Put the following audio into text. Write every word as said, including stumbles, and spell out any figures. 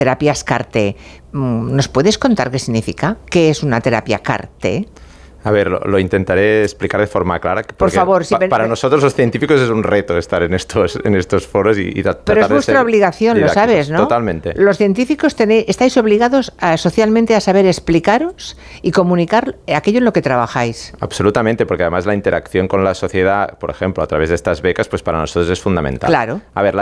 terapias CAR-T. ¿Nos puedes contar qué significa? ¿Qué es una terapia CAR-T? A ver, lo, lo intentaré explicar de forma clara. Por favor, si pa, para nosotros los científicos es un reto estar en estos, en estos foros y, y tratar Pero es vuestra obligación, lo sabes, ¿no? Totalmente. Los científicos tenéis, estáis obligados a, socialmente a saber explicaros y comunicar aquello en lo que trabajáis. Absolutamente, porque además la interacción con la sociedad, por ejemplo, a través de estas becas, pues para nosotros es fundamental. Claro. A ver, la